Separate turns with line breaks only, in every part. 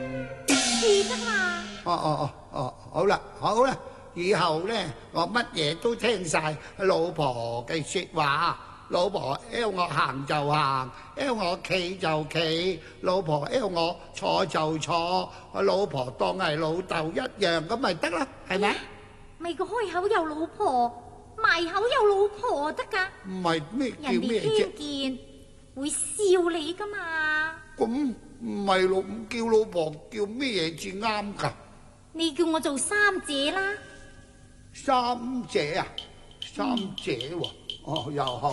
是噶嘛？
好啦好啦，以後咧我乜嘢都聽晒老婆嘅說話。老婆要我行就行，要我企就企，老婆要我坐就坐，老婆當係老豆一樣咁咪得啦，係咪？
咪個開口有老婆，埋口有老婆得噶？
唔係咩叫
人
咩
哋
啫？
聽見會笑你噶嘛？
咁唔係叫老婆叫咩嘢至啱噶？
你叫我做三姐啦。
三姐啊，三姐喎，哦又好。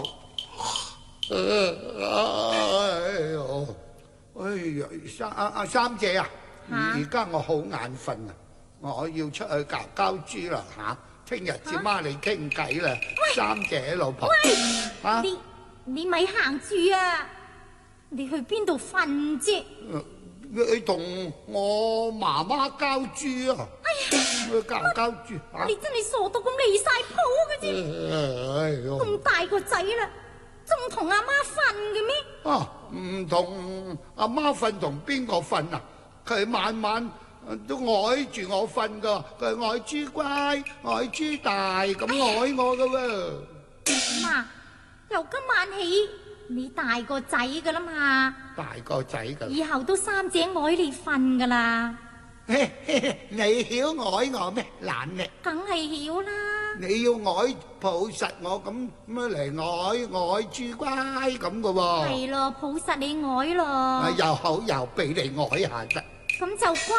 三姐啊，而家我好眼瞓啊，我要出去搞膠豬啦吓，聽日至孖你傾偈啦，三姐老婆。吓，
你咪行住啊！你去邊度瞓啫？
你同我媽媽交豬啊！
哎呀，
交豬
你真係傻到咁離晒譜嘅啫！咁大個仔啦，仲同阿媽瞓嘅咩？
啊，唔同阿媽瞓，同邊個瞓啊？佢晚晚都愛住我瞓噶，佢愛豬乖，愛豬大咁愛我噶喎。
媽，由今晚起你大個仔噶啦嘛，
大個仔噶，
以後都三姐愛你瞓噶啦。
你曉愛我咩？懶叻，
梗係曉啦。
你要愛抱實我咁嚟愛豬乖咁噶喎。
係咯，抱實你愛咯。
又好又俾你愛下得。
咁就乖。